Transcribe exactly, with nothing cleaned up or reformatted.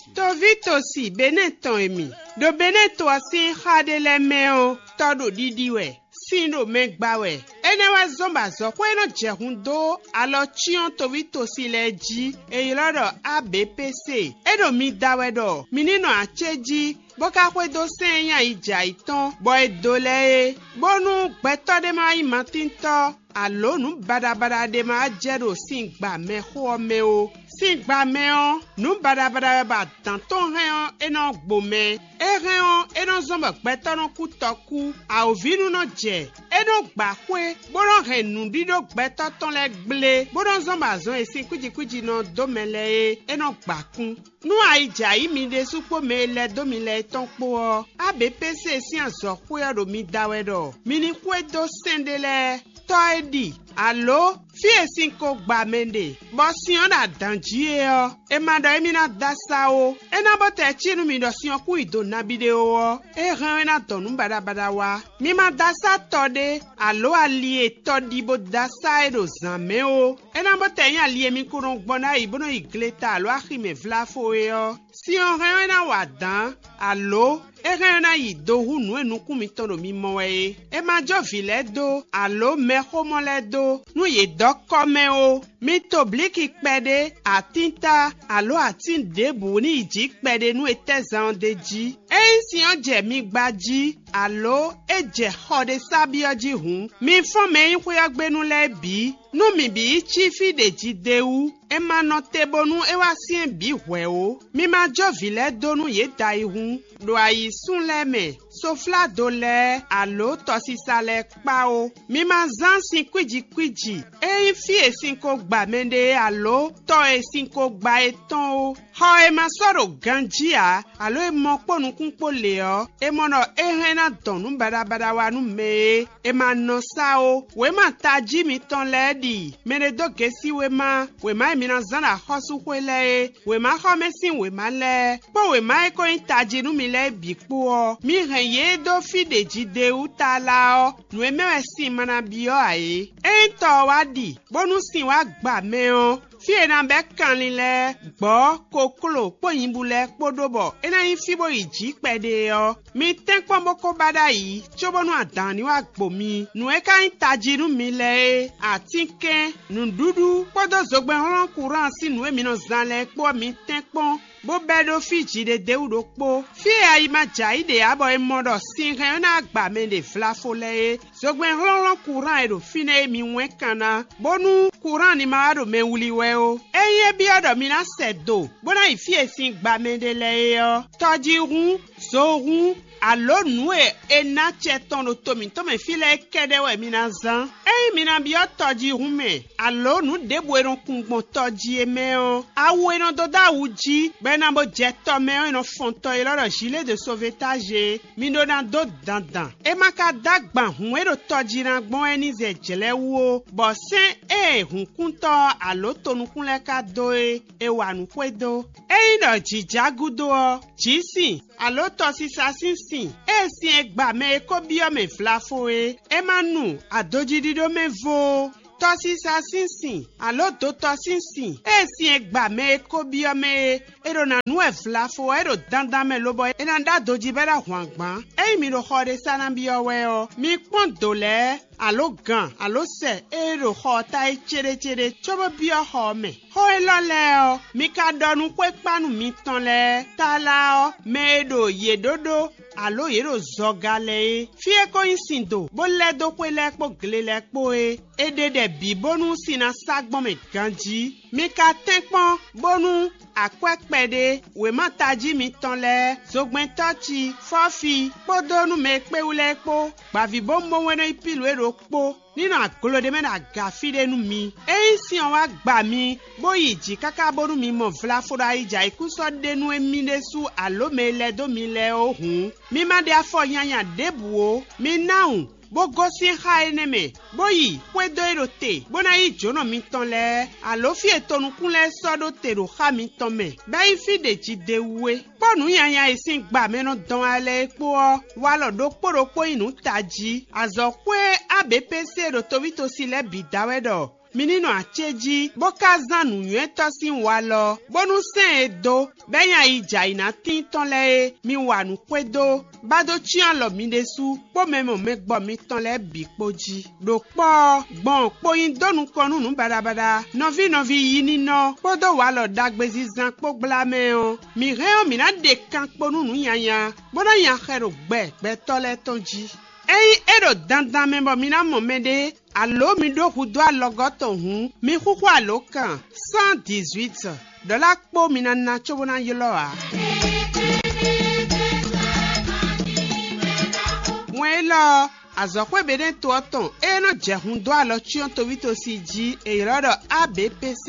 Tovito si beneton emi. Do beneto asin khade le meo. Todo didiwe. Sindo megbawe. Ene wa zomba zo kwa eno jehundo alo chion tovito si leji e yolodo A B P C. Edo mi dawedo. Minino acheji. Boka kwe do senya ija iton. Boy dole. Bonu beto de ma imatinto. Alo nu bada bada de ma jero singba me ho me o. Singba me o. Nu bada bada ba tanton reon eno gbome. E reon eno zomba beto no kutoku. A ovinu no je. Eno gba kwe. Boron renu dido beto ton le gle. Boron zomba zon esi kuji kuji no domele e. Eno gba kun. Nu a ija imi de supo me le domile ton po. A B P C si an so kwe do mi dawedo. Mini kwe do sendele. Toedi. Allo, fie sinko gba mende. Bosi on a danjie o. E mando e mina dasa o. E na bote chinu mi do si on ku ido na video o. E ren na tonu bada bada wa. Mi ma dasa tode. Allo alie todi bo dasa e do zame o. E na bote yan alie mi kuron gbona ibono igleta alo akime vlafo e o. Si on ren na wadan. Allo, e ren na ido hu nu enu kumi tono mi moe. E ma jo vile do. Allo me homo le do. Nou ye dok kome o. Mi tobliki kpede atinta alo atin debu ni iji kpede nou etezan deji. E si yon je mi gbaji alo e je hode sabi oji hun. Mi fome yin kwe yagbe nou le bi. Nou mi bi ichi fi deji de ou. E ma note bonu e wasien bi we o. Mi ma jo vile do nou ye dai hun. Do a yi sun le me. Sofla do le alo tosi sale kpa o. Mi ma zan sin kwiji kwiji. E yin fi e sin ko gba mende alo. To e sin ko gba eton o. Ho e ma soro ganji a. Alo e mon ponu kunpo le o. E mono e rena don nou bada bada wa nou me. E ma no sa o. We ma taji mi ton le di. Mene do gesi we ma. We ma e mina zan a hosu kwe le. We ma ho me sin we ma le. Po we ma e ko yin taji nou mi le bikpo o. Mi ren ye do fi deji de ou ta la o. Nou e me we sin mana biyo a e. E to wadi. Bonu sin wa gba me o. Fie na be kanli le. Bo koklo po yimbule podobo. E na yin fibo iji kpede yo. Mi tenkpo mboko bada yi. Chobo nou adani wa gbo mi. Nou e ka yin taji nou mi le. Atinke. Nou dudu. Podo zogben ron kuran si nou e mi no zan le. Po mi tenkpo. Bo bedo fiji de de ou do po. Fie a yi ma jai de abo e modo sin ren na agba men de flafo le. Zogben ron ron kuran e do fine e mi wen kana. Bonu kuran ni ma do men wuli we o. E ye bi odo mi na sedo. Bona yi fie sin gba men de le yo. Toji run, so run. Alo nou e e na cheton no tomi tome file kede we mina zan. E mina biyo toji rume. Alo nou debwe ron kungbon toji e me o. A we non do da uji. Ben nan bo jeto me o non fonto e loro gilet de sauvetage. Mindo nan do dandan. E maka dagban hun e do toji nan gbon e ni ze jele wo. Bo sen e hun kunto alo tonu kun le ka do e. E wanu kwe do. E ino jijagu do o. Jisi. Alo tosi sa sin sin. E si e gba me e ko biyo me flafo e. E manu adoji dido me vo. Tosi sa sin sin. Alo do tosi sin. E si e gba me e ko biyo me. E do nan nou e flafo. E do dandan me lobo. E nan da doji beda wangban. E mi do khode sa nan biyo we o. Mi kwan dole. Alo gan. Alo se. E do khota e chere chere. Chobo biyo ho me. Ho e lo le o. Mi ka donu kwe panu mi ton le. Tala o. Me do ye dodo. Alo ye do zogale e. Fie ko insindo. Bo le do kwe le po gle le po e. E de de bi bonu sina sagbon me ganji. Mi ka tenkpon bonu akwe kpede. We ma taji mi ton le. Zogben tochi. Fofi. Podonu me kpe ou le po. Bavi bombo weno ipilu e do po. Nino agolo de men agafi de nou mi. E si on wa gba mi. Bo yiji kaka bonu mi mo vla foda ija. Ikuso de nou e mi de sou alo me le do mi le o hun. Mi ma de afo yanyan debu o. Mi naun. Bo gosi ha eneme. Bo yi. Kwe do erote. Bona yi jono mi ton le. Alo fi etonu kun le sodo te do ha mi ton me. Ba yi fi de ji de we. Po nou yanyan isi gba menon don ale ekpo o. Walo do poro po inu taji. Azo kwe A B P C do tovito si le bidawe do. minino acheji boka zanu yue tosi walo bonu sen edo benya ija ina tin tonle mi wanu kwedo bado chian lo mi desu po memo me gbo mi tonle bi poji do po gbon poyin donu konu nu badabada novi novi yini no podo walo dagbezi zan po glame o mi re o mi na de kan ponu nu yanya boda yan khero gbe gbe tole tonji Ei edo dandan membo mina momede alo mi do kudo alogoto hun mi kuku alokan cent dix-huit dola po mina na chobona yiloa Mwelo azokwe beden to ton e no jehun do alo chion to wito si ji e rodo A B P C